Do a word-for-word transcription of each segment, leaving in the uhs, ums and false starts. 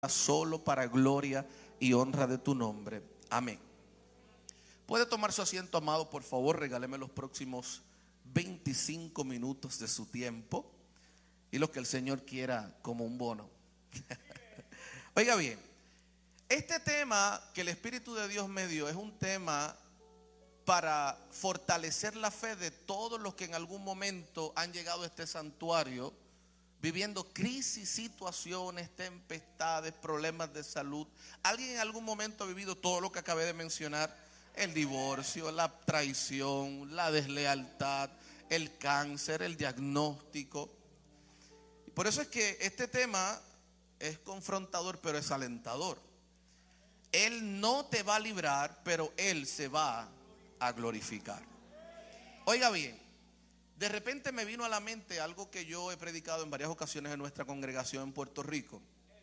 solo para gloria y honra de tu nombre. Amén. Puede tomar su asiento, amado, por favor. Regáleme los próximos veinticinco minutos de su tiempo y lo que el Señor quiera como un bono. Oiga bien, este tema que el Espíritu de Dios me dio es un tema para fortalecer la fe de todos los que en algún momento han llegado a este santuario viviendo crisis, situaciones, tempestades, problemas de salud. Alguien en algún momento ha vivido todo lo que acabé de mencionar: el divorcio, la traición, la deslealtad, el cáncer, el diagnóstico. Y por eso es que este tema es confrontador, pero es alentador. Él no te va a librar, pero Él se va a glorificar. Oiga bien, de repente me vino a la mente algo que yo he predicado en varias ocasiones en nuestra congregación en Puerto Rico.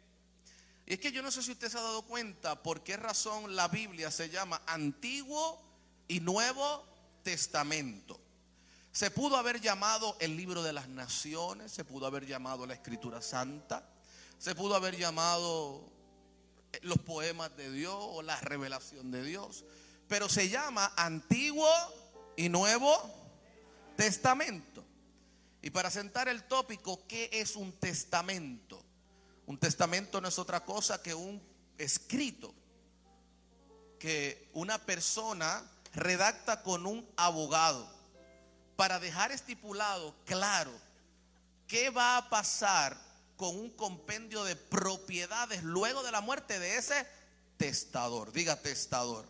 Y es que yo no sé si usted se ha dado cuenta por qué razón la Biblia se llama Antiguo y Nuevo Testamento. Se pudo haber llamado el libro de las naciones, se pudo haber llamado la Escritura Santa, se pudo haber llamado los poemas de Dios o la revelación de Dios, pero se llama Antiguo y Nuevo Testamento. Y para sentar el tópico, ¿qué es un testamento? Un testamento no es otra cosa que un escrito que una persona redacta con un abogado para dejar estipulado claro qué va a pasar con un compendio de propiedades luego de la muerte de ese testador. Diga testador.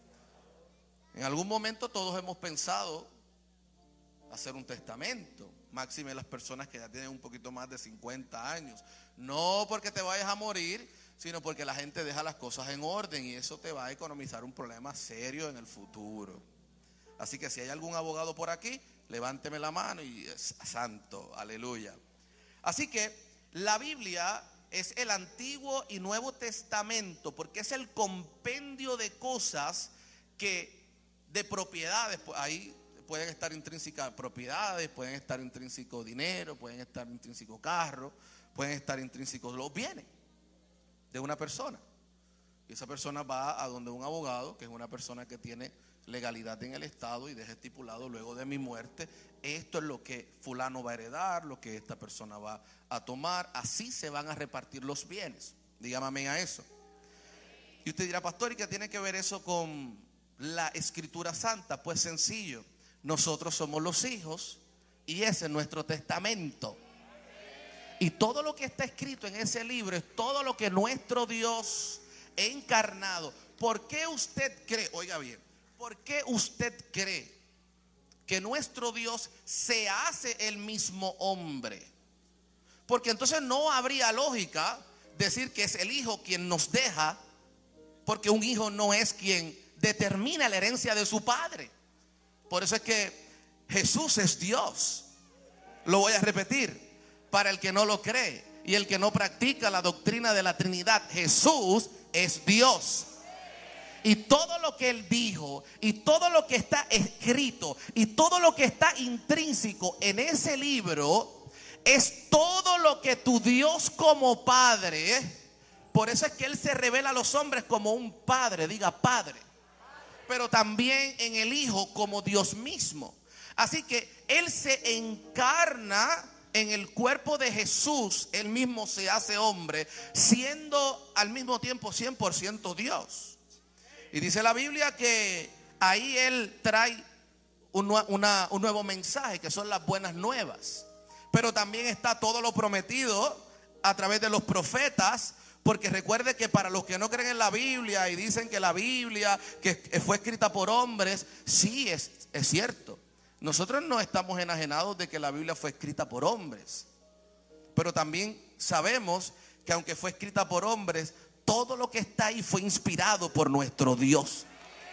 En algún momento todos hemos pensado hacer un testamento, máxime las personas que ya tienen un poquito más de cincuenta años. No porque te vayas a morir, sino porque la gente deja las cosas en orden y eso te va a economizar un problema serio en el futuro. Así que si hay algún abogado por aquí, levánteme la mano y es santo, aleluya. Así que la Biblia es el Antiguo y Nuevo Testamento porque es el compendio de cosas que, de propiedades, pues ahí pueden estar intrínsecas propiedades, pueden estar intrínseco dinero, pueden estar intrínseco carro, pueden estar intrínsecos los bienes de una persona. Y esa persona va a donde un abogado, que es una persona que tiene legalidad en el Estado, y deja estipulado: luego de mi muerte, esto es lo que fulano va a heredar, lo que esta persona va a tomar. Así se van a repartir los bienes. Dígame amén a eso. Y usted dirá: pastor, ¿y qué tiene que ver eso con la Escritura Santa? Pues sencillo. Nosotros somos los hijos y ese es nuestro testamento. Y todo lo que está escrito en ese libro es todo lo que nuestro Dios encarnado. ¿Por qué usted cree? Oiga bien, ¿por qué usted cree que nuestro Dios se hace el mismo hombre? Porque entonces no habría lógica decir que es el hijo quien nos deja, porque un hijo no es quien determina la herencia de su padre. Por eso es que Jesús es Dios. Lo voy a repetir para el que no lo cree y el que no practica la doctrina de la Trinidad. Jesús es Dios. Y todo lo que Él dijo, y todo lo que está escrito, y todo lo que está intrínseco en ese libro, es todo lo que tu Dios como Padre. Por eso es que Él se revela a los hombres como un Padre. Diga Padre. Pero también en el Hijo como Dios mismo. Así que Él se encarna en el cuerpo de Jesús. Él mismo se hace hombre, siendo al mismo tiempo cien por ciento Dios. Y dice la Biblia que ahí Él trae un, una, un nuevo mensaje, que son las buenas nuevas. Pero también está todo lo prometido a través de los profetas. Porque recuerde que para los que no creen en la Biblia y dicen que la Biblia que fue escrita por hombres, sí, es, es cierto. Nosotros no estamos enajenados de que la Biblia fue escrita por hombres. Pero también sabemos que aunque fue escrita por hombres, todo lo que está ahí fue inspirado por nuestro Dios.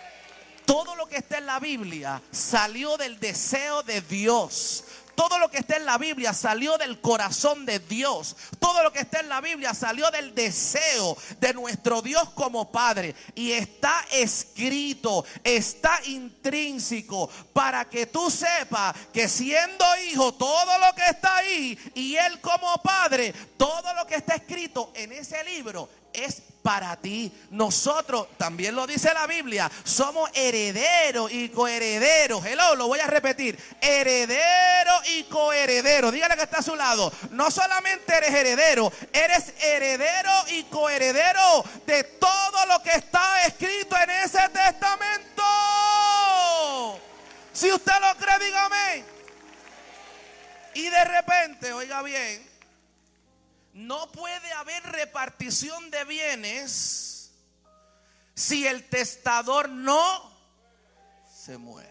Todo lo que está en la Biblia salió del deseo de Dios. Todo lo que está en la Biblia salió del corazón de Dios. Todo lo que está en la Biblia salió del deseo de nuestro Dios como Padre. Y está escrito, está intrínseco, para que tú sepas que siendo hijo, todo lo que está ahí, y Él como Padre, todo lo que está escrito en ese libro es para ti. Nosotros, también lo dice la Biblia, somos herederos y coherederos. Hello, lo voy a repetir. Heredero y coheredero. Dígale que está a su lado. No solamente eres heredero, eres heredero y coheredero de todo lo que está escrito en ese testamento. Si usted lo cree, dígame. Y de repente, oiga bien, no puede haber repartición de bienes si el testador no se muere.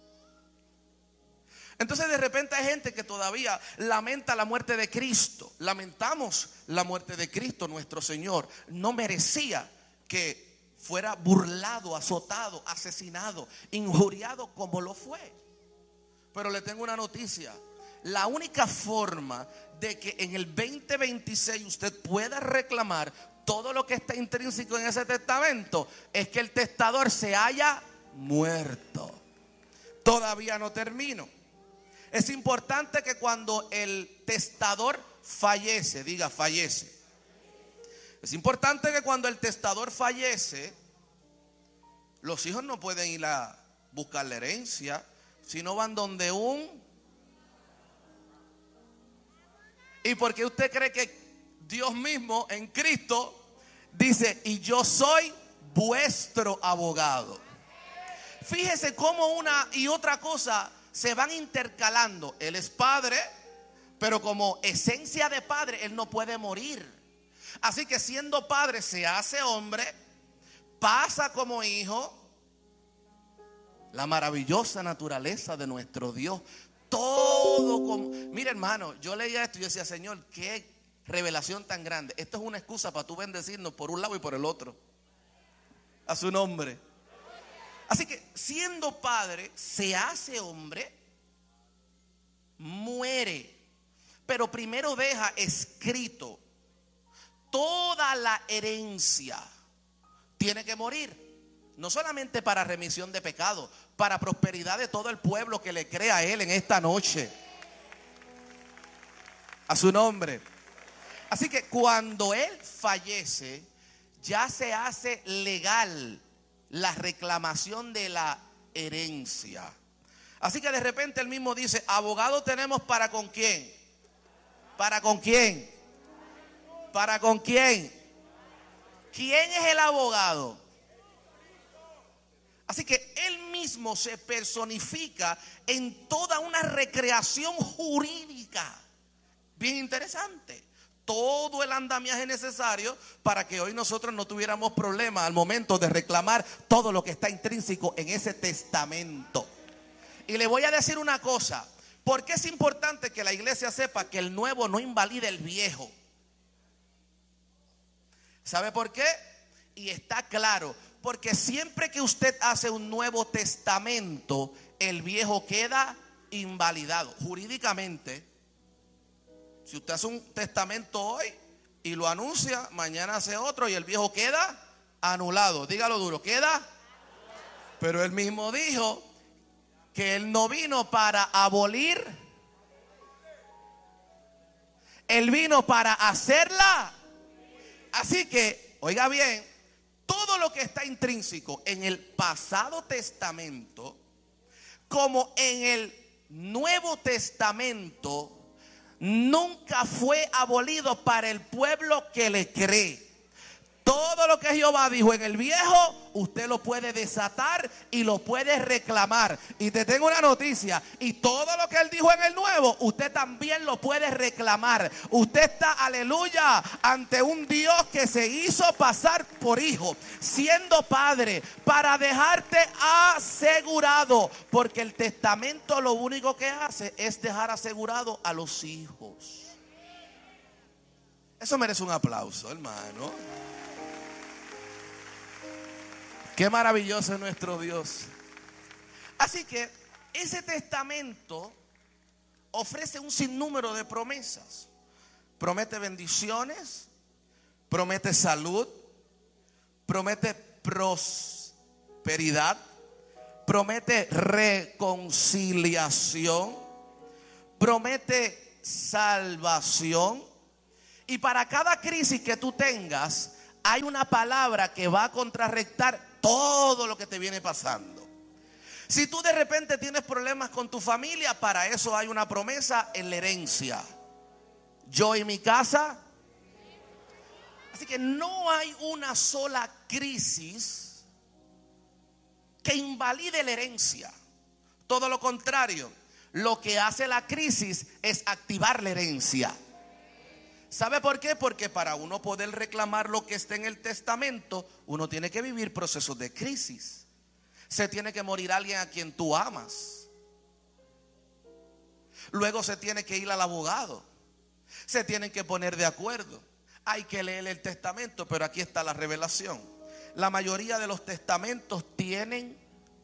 Entonces de repente hay gente que todavía lamenta la muerte de Cristo. Lamentamos la muerte de Cristo, nuestro Señor. No merecía que fuera burlado, azotado, asesinado, injuriado como lo fue. Pero le tengo una noticia. La única forma de que en el veinte veintiséis usted pueda reclamar todo lo que está intrínseco en ese testamento es que el testador se haya muerto. Todavía no termino. Es importante que cuando el testador fallece, diga fallece. Es importante que cuando el testador fallece, los hijos no pueden ir a buscar la herencia, sino van donde un... ¿Y por qué usted cree que Dios mismo en Cristo dice, y yo soy vuestro abogado? Fíjese cómo una y otra cosa se van intercalando. Él es padre, pero como esencia de padre, él no puede morir. Así que siendo padre se hace hombre, pasa como hijo. La maravillosa naturaleza de nuestro Dios. Todo como... Mira, hermano, yo leía esto y yo decía, Señor, qué revelación tan grande. Esto es una excusa para tú bendecirnos por un lado y por el otro. A su nombre. Así que siendo padre, se hace hombre, muere, pero primero deja escrito toda la herencia. Tiene que morir. No solamente para remisión de pecado, para prosperidad de todo el pueblo que le crea a él en esta noche. A su nombre. Así que cuando él fallece, ya se hace legal la reclamación de la herencia. Así que de repente él mismo dice, abogado tenemos para con quién. ¿Para con quién? ¿Para con quién? ¿Quién es el abogado? Así que él mismo se personifica en toda una recreación jurídica. Bien interesante. Todo el andamiaje necesario para que hoy nosotros no tuviéramos problemas al momento de reclamar todo lo que está intrínseco en ese testamento. Y le voy a decir una cosa. ¿Por qué es importante que la iglesia sepa que el nuevo no invalida el viejo? ¿Sabe por qué? Y está claro. Porque siempre que usted hace un nuevo testamento, el viejo queda invalidado jurídicamente. Si usted hace un testamento hoy y lo anuncia, mañana hace otro y el viejo queda anulado. Dígalo duro, queda. Pero él mismo dijo que él no vino para abolir, él vino para hacerla. Así que, oiga bien, todo lo que está intrínseco en el pasado testamento, como en el Nuevo Testamento, nunca fue abolido para el pueblo que le cree. Todo lo que Jehová dijo en el viejo, usted lo puede desatar y lo puede reclamar. Y te tengo una noticia, y todo lo que él dijo en el nuevo, usted también lo puede reclamar. Usted está, aleluya, ante un Dios que se hizo pasar por hijo, siendo padre, para dejarte asegurado. Porque el testamento lo único que hace es dejar asegurado a los hijos. Eso merece un aplauso, hermano. Qué maravilloso es nuestro Dios. Así que ese testamento ofrece un sinnúmero de promesas. Promete bendiciones, promete salud, promete prosperidad, promete reconciliación, promete salvación. Y para cada crisis que tú tengas, hay una palabra que va a contrarrestar todo lo que te viene pasando. Si tú de repente tienes problemas con tu familia, para eso hay una promesa en la herencia. Yo y mi casa. Así que no hay una sola crisis que invalide la herencia. Todo lo contrario, lo que hace la crisis es activar la herencia. ¿Sabe por qué? Porque para uno poder reclamar lo que está en el testamento, uno tiene que vivir procesos de crisis. Se tiene que morir alguien a quien tú amas. Luego se tiene que ir al abogado. Se tienen que poner de acuerdo. Hay que leer el testamento, pero aquí está la revelación. La mayoría de los testamentos tienen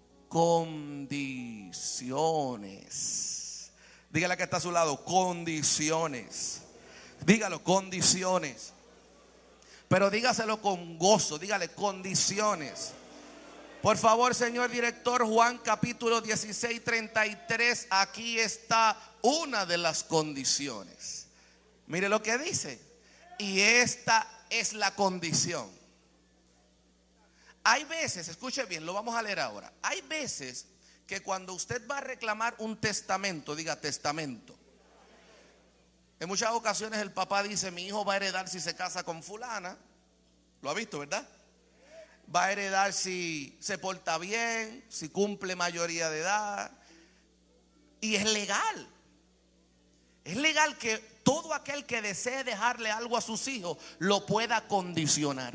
condiciones. Dígale que está a su lado, condiciones. Dígalo, condiciones. Pero dígaselo con gozo, dígale, condiciones. Por favor, señor director, Juan capítulo dieciséis, treinta y tres. Aquí está una de las condiciones. Mire lo que dice. Y esta es la condición. Hay veces, escuche bien, lo vamos a leer ahora. Hay veces que cuando usted va a reclamar un testamento, diga testamento. En muchas ocasiones el papá dice, mi hijo va a heredar si se casa con fulana. Lo ha visto, ¿verdad? Va a heredar si se porta bien, si cumple mayoría de edad. Y es legal. Es legal que todo aquel que desee dejarle algo a sus hijos lo pueda condicionar.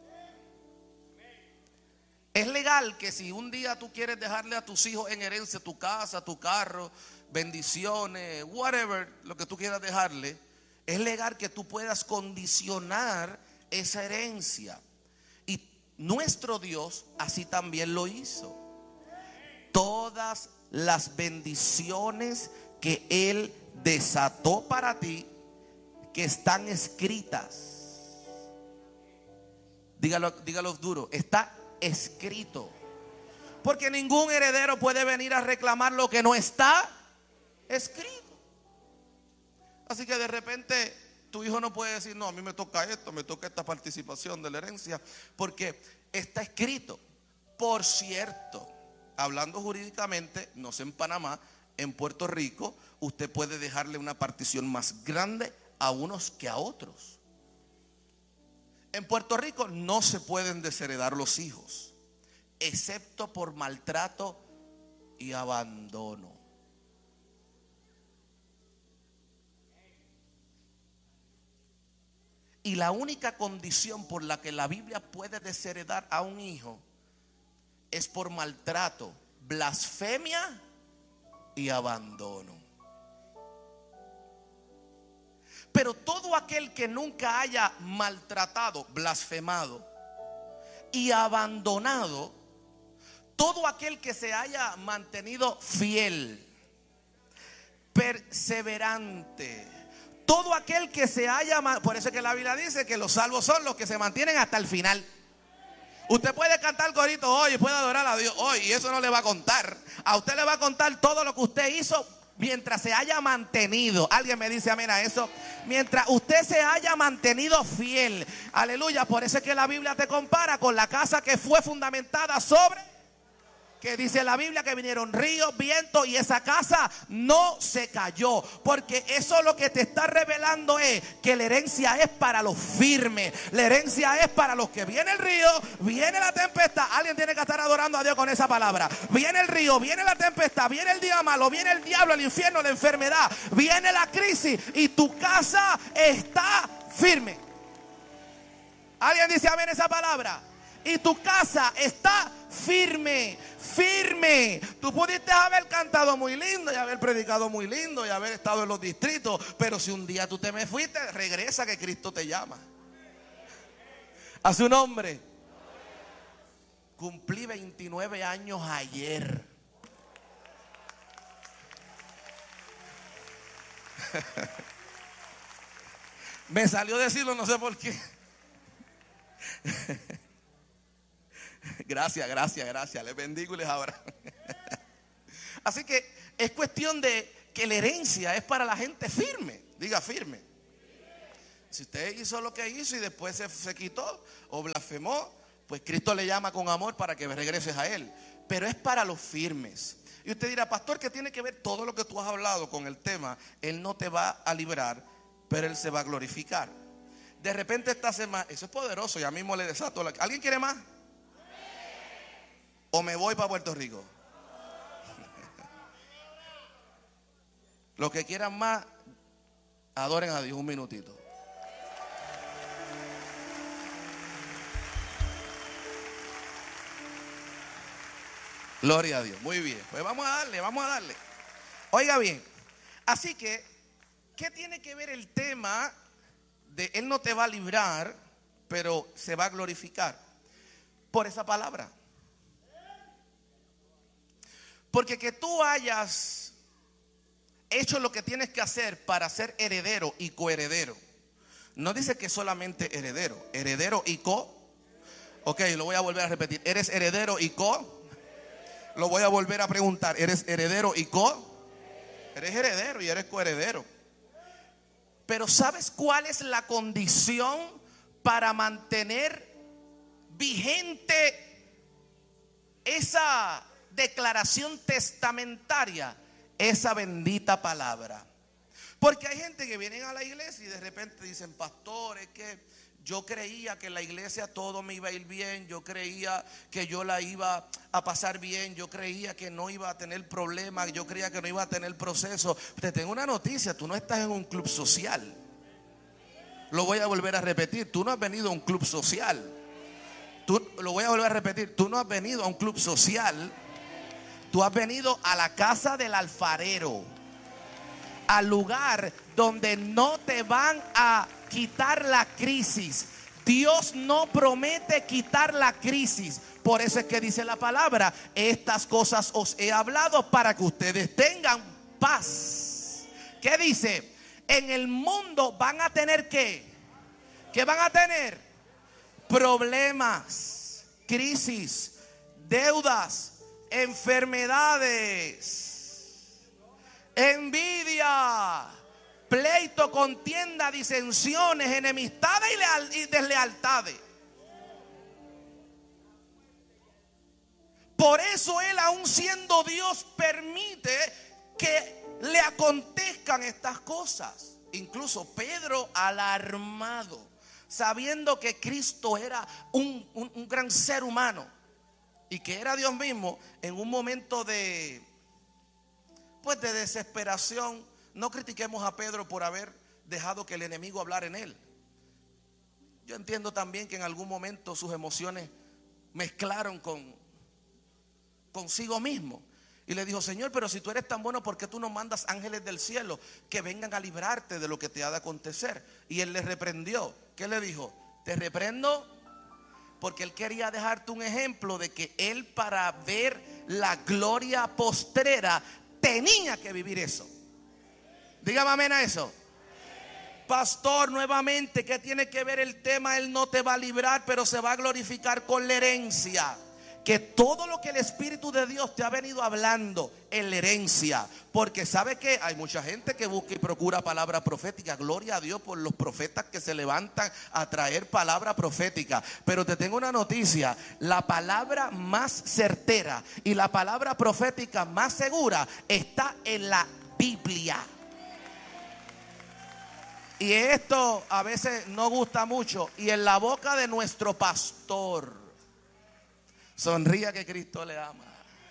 Es legal que si un día tú quieres dejarle a tus hijos en herencia tu casa, tu carro, bendiciones, whatever, lo que tú quieras dejarle, es legal que tú puedas condicionar esa herencia. Y nuestro Dios así también lo hizo. Todas las bendiciones que Él desató para ti, que están escritas. Dígalo, dígalo duro, está escrito. Porque ningún heredero puede venir a reclamar lo que no está escrito. Así que de repente tu hijo no puede decir, no, a mí me toca esto, me toca esta participación de la herencia, porque está escrito. Por cierto, hablando jurídicamente, no sé en Panamá, en Puerto Rico, usted puede dejarle una partición más grande a unos que a otros. En Puerto Rico no se pueden desheredar los hijos, excepto por maltrato y abandono. Y la única condición por la que la Biblia puede desheredar a un hijo es por maltrato, blasfemia y abandono. Pero todo aquel que nunca haya maltratado, blasfemado y abandonado, todo aquel que se haya mantenido fiel, perseverante, todo aquel que se haya, por eso es que la Biblia dice que los salvos son los que se mantienen hasta el final. Usted puede cantar corito hoy, puede adorar a Dios hoy, y eso no le va a contar. A usted le va a contar todo lo que usted hizo mientras se haya mantenido. Alguien me dice amén a eso. Mientras usted se haya mantenido fiel. Aleluya. Por eso es que la Biblia te compara con la casa que fue fundamentada sobre, que dice la Biblia que vinieron ríos, viento, y esa casa no se cayó. Porque eso lo que te está revelando es que la herencia es para los firmes. La herencia es para los que viene el río, viene la tempestad. Alguien tiene que estar adorando a Dios con esa palabra. Viene el río, viene la tempestad, viene el día malo, viene el diablo, el infierno, la enfermedad, viene la crisis, y tu casa está firme. Alguien dice amén esa palabra. Y tu casa está firme, firme. Tú pudiste haber cantado muy lindo y haber predicado muy lindo y haber estado en los distritos, pero si un día tú te me fuiste, regresa, que Cristo te llama. A su nombre. Cumplí veintinueve años ayer. Me salió decirlo, no sé por qué. Gracias, gracias, gracias. Les bendigo y les abrazo. Así que es cuestión de que la herencia es para la gente firme. Diga firme. Si usted hizo lo que hizo y después se, se quitó o blasfemó, pues Cristo le llama con amor para que regreses a Él. Pero es para los firmes. Y usted dirá, pastor, ¿qué tiene que ver todo lo que tú has hablado con el tema? Él no te va a librar, pero Él se va a glorificar. De repente esta semana, eso es poderoso, ya mismo le desato la... ¿Alguien quiere más? ¿O me voy para Puerto Rico? Los que quieran más, adoren a Dios un minutito. Gloria a Dios, muy bien. Pues vamos a darle, vamos a darle. Oiga bien, así que, ¿qué tiene que ver el tema de Él no te va a librar, pero se va a glorificar? Por esa palabra. Porque que tú hayas hecho lo que tienes que hacer para ser heredero y coheredero, no dice que solamente heredero, heredero y co. Ok, lo voy a volver a repetir. ¿Eres heredero y co? Lo voy a volver a preguntar. ¿Eres heredero y co? Eres heredero y eres coheredero. Pero ¿sabes cuál es la condición para mantener vigente esa declaración testamentaria? Esa bendita palabra. Porque hay gente que viene a la iglesia y de repente dicen, pastor, es que yo creía que en la iglesia todo me iba a ir bien, yo creía que yo la iba a pasar bien, yo creía que no iba a tener problemas, yo creía que no iba a tener proceso. Te tengo una noticia, tú no estás en un club social. Lo voy a volver a repetir, tú no has venido a un club social. Tú, lo voy a volver a repetir, tú no has venido a un club social. Tú has venido a la casa del alfarero, al lugar donde no te van a quitar la crisis. Dios no promete quitar la crisis. Por eso es que dice la palabra, estas cosas os he hablado para que ustedes tengan paz. ¿Qué dice? En el mundo van a tener ¿qué? ¿Qué van a tener? Problemas, crisis, deudas, enfermedades, envidia, pleito, contienda, disensiones, enemistades y, leal, y deslealtades. Por eso Él, aun siendo Dios, permite que le acontezcan estas cosas. Incluso Pedro, alarmado, sabiendo que Cristo era un, un, un gran ser humano y que era Dios mismo, en un momento de pues de desesperación. No critiquemos a Pedro por haber dejado que el enemigo hablara en él. Yo entiendo también que en algún momento sus emociones mezclaron con consigo mismo. Y le dijo, Señor, pero si tú eres tan bueno, ¿por qué tú no mandas ángeles del cielo que vengan a librarte de lo que te ha de acontecer? Y él le reprendió. ¿Qué le dijo? Te reprendo porque él quería dejarte un ejemplo de que él, para ver la gloria postrera, tenía que vivir eso. Dígame amén a eso. Pastor, nuevamente, ¿qué tiene que ver el tema? Él no te va a librar, pero se va a glorificar con la herencia. Que todo lo que el Espíritu de Dios te ha venido hablando en la herencia. Porque sabe que hay mucha gente que busca y procura palabra profética. Gloria a Dios por los profetas que se levantan a traer palabra profética. Pero te tengo una noticia. La palabra más certera y la palabra profética más segura está en la Biblia. Y esto a veces no gusta mucho. Y en la boca de nuestro pastor. Sonría que Cristo le ama.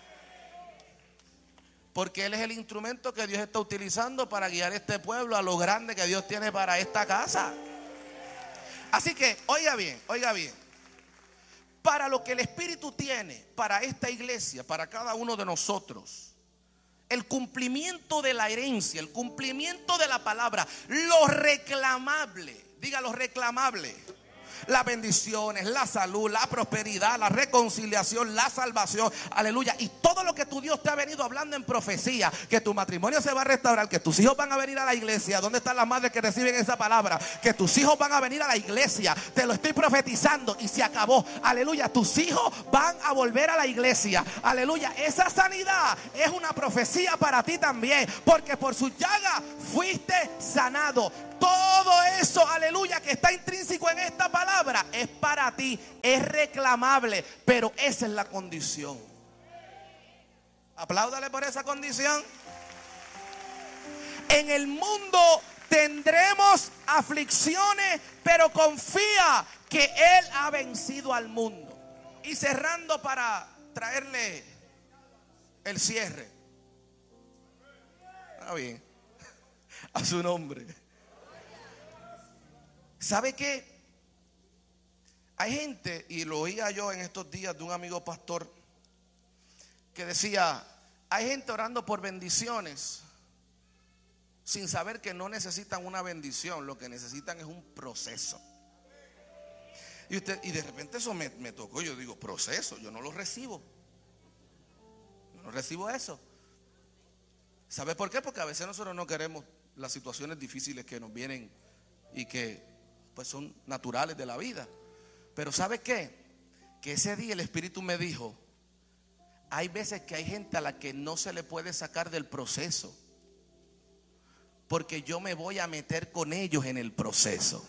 Porque Él es el instrumento que Dios está utilizando para guiar este pueblo a lo grande que Dios tiene para esta casa. Así que, oiga bien, oiga bien. Para lo que el Espíritu tiene para esta iglesia, para cada uno de nosotros, el cumplimiento de la herencia, el cumplimiento de la palabra, lo reclamable, diga lo reclamable. las bendiciones, la salud, la prosperidad, la reconciliación, la salvación, aleluya, y todo lo que tu Dios te ha venido hablando en profecía, que tu matrimonio se va a restaurar, que tus hijos van a venir a la iglesia. ¿Dónde están las madres que reciben esa palabra? Que tus hijos van a venir a la iglesia, te lo estoy profetizando y se acabó, aleluya. Tus hijos van a volver a la iglesia, aleluya. Esa sanidad es una profecía para ti también, porque por su llaga fuiste sanado. Todo eso, aleluya, que está intrínseco en esta palabra es para ti, es reclamable, pero esa es la condición. Apláudale por esa condición. En el mundo tendremos aflicciones, pero confía que Él ha vencido al mundo. Y cerrando para traerle el cierre. Está bien. A su nombre. ¿Sabe qué? Hay gente, y lo oía yo en estos días de un amigo pastor, que decía, hay gente orando por bendiciones sin saber que no necesitan una bendición, lo que necesitan es un proceso. Y, usted, y de repente eso me, me tocó, yo digo, proceso, yo no lo recibo. Yo no recibo eso. ¿Sabe por qué? Porque a veces nosotros no queremos las situaciones difíciles que nos vienen y que pues son naturales de la vida. Pero ¿sabe qué? Que ese día el Espíritu me dijo, hay veces que hay gente a la que no se le puede sacar del proceso, porque yo me voy a meter con ellos en el proceso.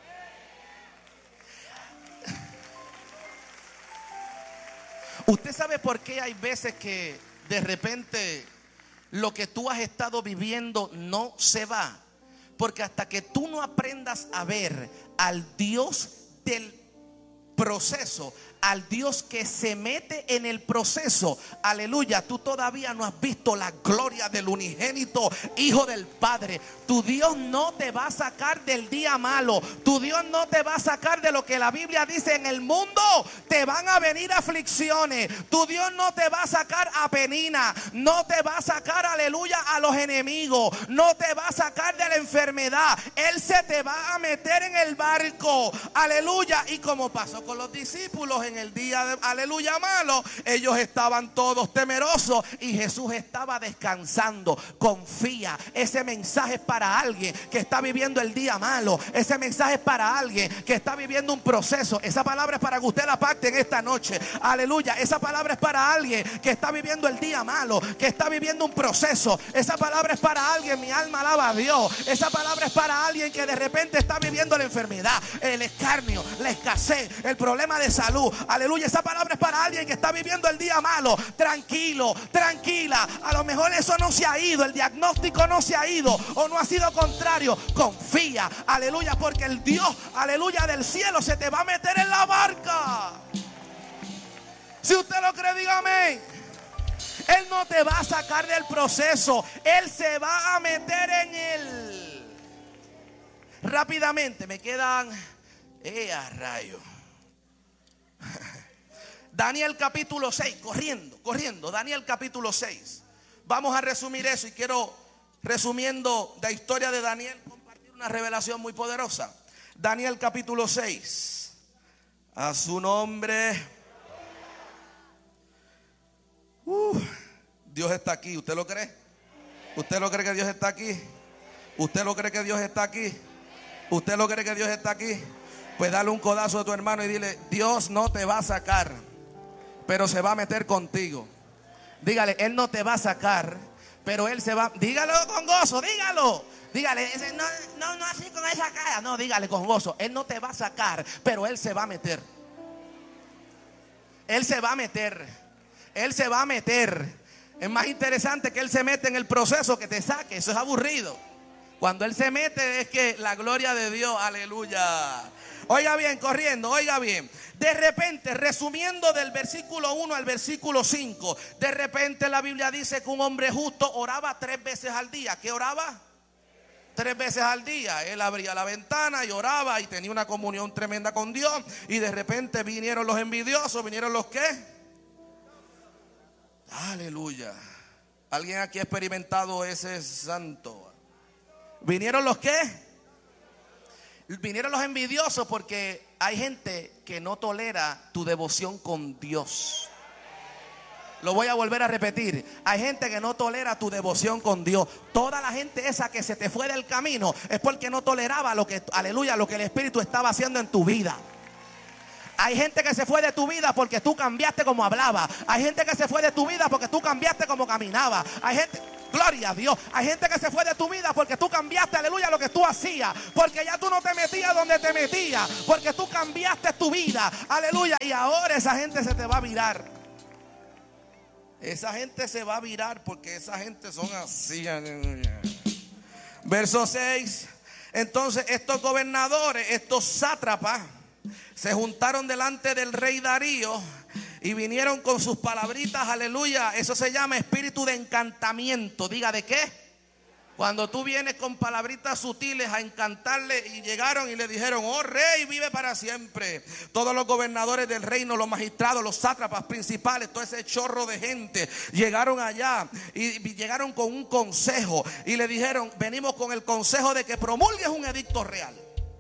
Usted sabe por qué hay veces que de repente lo que tú has estado viviendo no se va. Porque hasta que tú no aprendas a ver al Dios del proceso, al Dios que se mete en el proceso, aleluya, tú todavía no has visto la gloria del unigénito Hijo del Padre. Tu Dios no te va a sacar del día malo. Tu Dios no te va a sacar de lo que la Biblia dice: en el mundo te van a venir aflicciones. Tu Dios no te va a sacar a penina. No te va a sacar, aleluya, a los enemigos. No te va a sacar de la enfermedad. Él se te va a meter en el barco, aleluya. Y como pasó con los discípulos en el día de, aleluya, malo, ellos estaban todos temerosos y Jesús estaba descansando. Confía. Ese mensaje es para alguien que está viviendo el día malo. Ese mensaje es para alguien que está viviendo un proceso. Esa palabra es para que usted la pacte en esta noche, aleluya. Esa palabra es para alguien que está viviendo el día malo, que está viviendo un proceso. Esa palabra es para alguien, mi alma alaba a Dios. Esa palabra es para alguien que de repente está viviendo la enfermedad, el escarnio, la escasez, el problema de salud, aleluya. Esa palabra es para alguien que está viviendo el día malo. Tranquilo, tranquila. A lo mejor eso no se ha ido, el diagnóstico no se ha ido o no ha sido contrario. Confía, aleluya, porque el Dios, aleluya, del cielo se te va a meter en la barca. Si usted lo cree, diga amén. Él no te va a sacar del proceso, Él se va a meter en él. Rápidamente, me quedan eh, a rayo. Daniel capítulo seis, corriendo, corriendo, Daniel capítulo seis. Vamos a resumir eso y quiero, resumiendo la historia de Daniel, compartir una revelación muy poderosa. Daniel capítulo seis. A su nombre. Uh, Dios está aquí. ¿Usted lo cree? ¿Usted lo cree que Dios está aquí? ¿Usted lo cree que Dios está aquí? ¿Usted lo cree que Dios está aquí? Pues dale un codazo a tu hermano y dile: Dios no te va a sacar, pero se va a meter contigo. Dígale: Él no te va a sacar, pero Él se va. Dígalo con gozo, dígalo. Dígale, no, no, no así con esa cara. No, dígale con gozo: Él no te va a sacar, pero Él se va a meter. Él se va a meter. Él se va a meter. Es más interesante que Él se mete en el proceso que te saque. Eso es aburrido. Cuando Él se mete es que la gloria de Dios, aleluya. Oiga bien, corriendo, oiga bien. De repente, resumiendo del versículo uno al versículo cinco, de repente la Biblia dice que un hombre justo oraba tres veces al día. ¿Qué oraba? Tres veces al día. Él abría la ventana y oraba y tenía una comunión tremenda con Dios. Y de repente vinieron los envidiosos. ¿Vinieron los qué? Aleluya. ¿Alguien aquí ha experimentado ese santo? ¿Vinieron los qué? Vinieron los envidiosos porque hay gente que no tolera tu devoción con Dios. Lo voy a volver a repetir. Hay gente que no tolera tu devoción con Dios. Toda la gente esa que se te fue del camino es porque no toleraba lo que, aleluya, lo que el Espíritu estaba haciendo en tu vida. Hay gente que se fue de tu vida porque tú cambiaste como hablaba. Hay gente que se fue de tu vida porque tú cambiaste como caminaba. Hay gente, gloria a Dios. Hay gente que se fue de tu vida porque tú cambiaste, aleluya, lo que tú hacías. Porque ya tú no te metías donde te metías. Porque tú cambiaste tu vida, aleluya. Y ahora esa gente se te va a virar. Esa gente se va a virar porque esa gente son así. Verso seis. Entonces estos gobernadores, estos sátrapas, se juntaron delante del rey Darío y vinieron con sus palabritas, aleluya. Eso se llama espíritu de encantamiento. Diga, ¿de qué? Cuando tú vienes con palabritas sutiles a encantarle, y llegaron y le dijeron: oh rey, vive para siempre. Todos los gobernadores del reino, los magistrados, los sátrapas principales, todo ese chorro de gente llegaron allá y llegaron con un consejo y le dijeron: venimos con el consejo de que promulgues un edicto real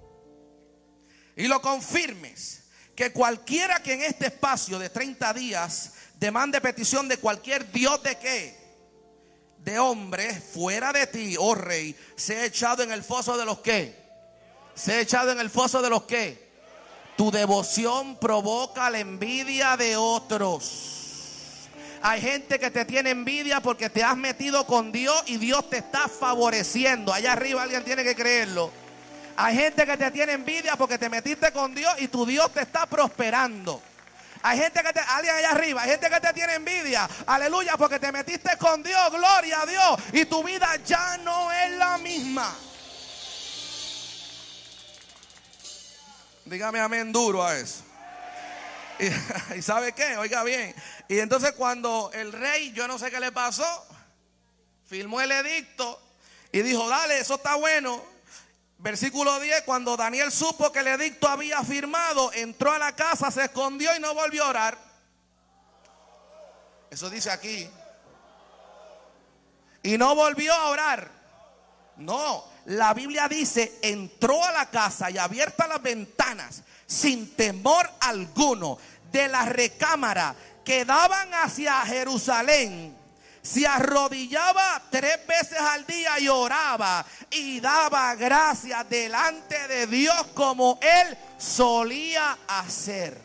y lo confirmes, que cualquiera que en este espacio de treinta días demande petición de cualquier dios de qué, de hombre fuera de ti, oh rey, sea echado en el foso de los que, sea echado en el foso de los que. Tu devoción provoca la envidia de otros. Hay gente que te tiene envidia porque te has metido con Dios y Dios te está favoreciendo. Allá arriba alguien tiene que creerlo. Hay gente que te tiene envidia porque te metiste con Dios y tu Dios te está prosperando. Hay gente que te, alguien allá arriba, hay gente que te tiene envidia, aleluya, porque te metiste con Dios, gloria a Dios, y tu vida ya no es la misma. Dígame amén duro a eso. Y, y ¿sabe qué? Oiga bien. Y entonces cuando el rey, yo no sé qué le pasó, firmó el edicto y dijo: dale, eso está bueno. Versículo diez, cuando Daniel supo que el edicto había firmado, entró a la casa, se escondió y no volvió a orar. Eso dice aquí. Y no volvió a orar. No, la Biblia dice: entró a la casa y abiertas las ventanas, sin temor alguno, de la recámara que daban hacia Jerusalén, se arrodillaba tres veces al día y oraba y daba gracias delante de Dios como él solía hacer.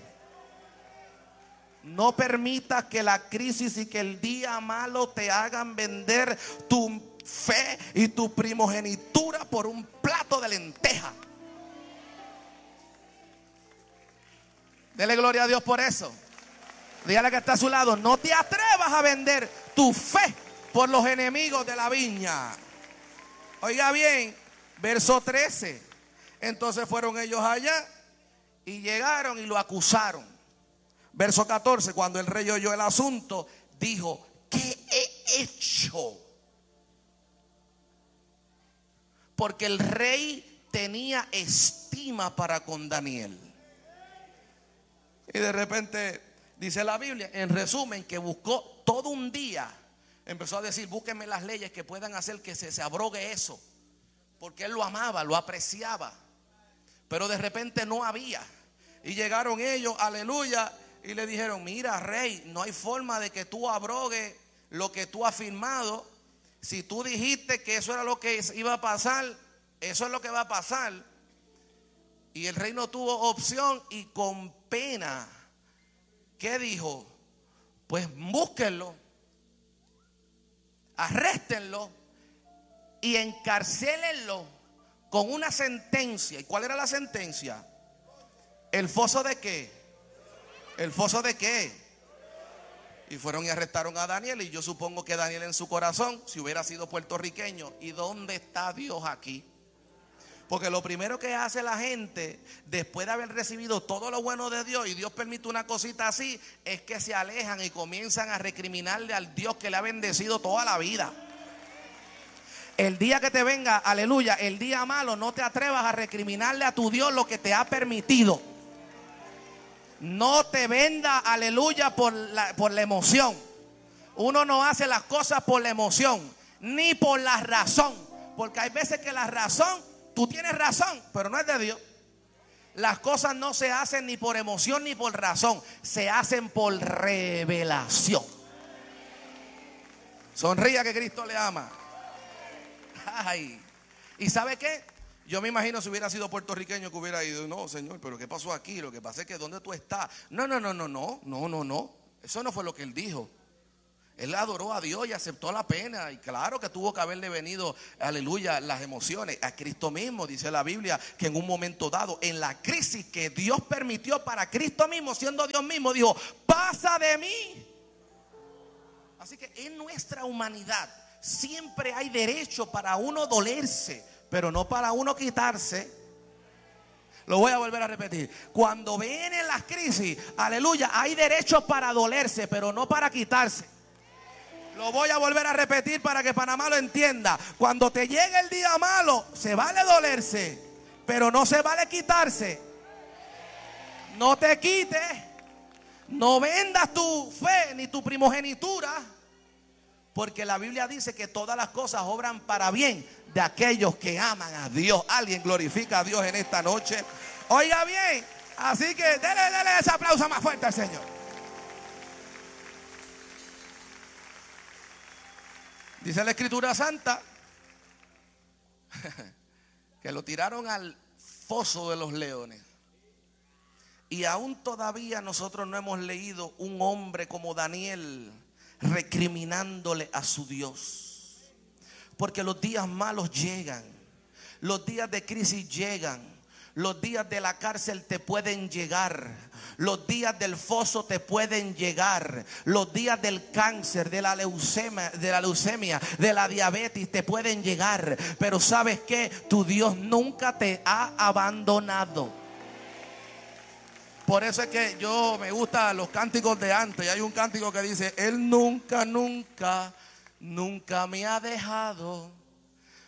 No permitas que la crisis y que el día malo te hagan vender tu fe y tu primogenitura por un plato de lenteja. Dele gloria a Dios por eso. Dígale que está a su lado: no te atrevas a vender tu fe por los enemigos de la viña. Oiga bien, verso trece. Entonces fueron ellos allá y llegaron y lo acusaron. Verso catorce, cuando el rey oyó el asunto, dijo: ¿qué he hecho? Porque el rey tenía estima para con Daniel. Y de repente dice la Biblia, en resumen, que buscó todo un día. Empezó a decir: búsquenme las leyes que puedan hacer que se, se abrogue eso. Porque él lo amaba, lo apreciaba. Pero de repente no había. Y llegaron ellos, aleluya, y le dijeron: mira, rey, no hay forma de que tú abrogues lo que tú has firmado. Si tú dijiste que eso era lo que iba a pasar, eso es lo que va a pasar. Y el rey no tuvo opción y con pena, ¿qué dijo? Pues búsquenlo, arréstenlo y encarcélenlo con una sentencia. ¿Y cuál era la sentencia? ¿El foso de qué? ¿El foso de qué? Y fueron y arrestaron a Daniel. Y yo supongo que Daniel en su corazón, si hubiera sido puertorriqueño: ¿y dónde está Dios aquí? Porque lo primero que hace la gente después de haber recibido todo lo bueno de Dios, y Dios permite una cosita así, es que se alejan y comienzan a recriminarle al Dios que le ha bendecido toda la vida. El día que te venga, aleluya, el día malo, no te atrevas a recriminarle a tu Dios lo que te ha permitido. No te venda, aleluya, por la, por la emoción. Uno no hace las cosas por la emoción, ni por la razón. Porque hay veces que la razón, tú tienes razón, pero no es de Dios. Las cosas no se hacen ni por emoción ni por razón, se hacen por revelación. Sonría que Cristo le ama. Ay. ¿Y sabe qué? Yo me imagino si hubiera sido puertorriqueño que hubiera ido. No, Señor, pero ¿qué pasó aquí? Lo que pasa es que ¿dónde tú estás? No, no, no, no, no, no, no, no. Eso no fue lo que él dijo. Él adoró a Dios y aceptó la pena. Y claro que tuvo que haberle venido, aleluya, las emociones. A Cristo mismo dice la Biblia que en un momento dado, en la crisis que Dios permitió para Cristo mismo, siendo Dios mismo, dijo: pasa de mí. Así que en nuestra humanidad siempre hay derecho para uno dolerse, pero no para uno quitarse. Lo voy a volver a repetir. Cuando vienen las crisis, aleluya, hay derecho para dolerse, pero no para quitarse. Lo voy a volver a repetir para que Panamá lo entienda. Cuando te llegue el día malo, se vale dolerse, pero no se vale quitarse. No te quites. No vendas tu fe ni tu primogenitura, porque la Biblia dice que todas las cosas obran para bien de aquellos que aman a Dios. Alguien glorifica a Dios en esta noche. Oiga bien, así que dele, dele ese aplauso más fuerte al Señor. Dice la Escritura Santa que lo tiraron al foso de los leones. Y aún todavía nosotros no hemos leído un hombre como Daniel recriminándole a su Dios. Porque los días malos llegan, los días de crisis llegan. Los días de la cárcel te pueden llegar. Los días del foso te pueden llegar. Los días del cáncer, de la leucemia, de la leucemia, de la diabetes te pueden llegar. Pero ¿sabes qué? Tu Dios nunca te ha abandonado. Por eso es que yo me gustan los cánticos de antes. Y hay un cántico que dice: Él nunca, nunca, nunca me ha dejado.